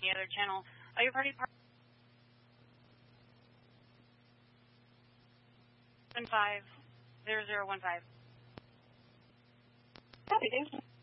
the other channel. Your party 150015. Copy, thank you.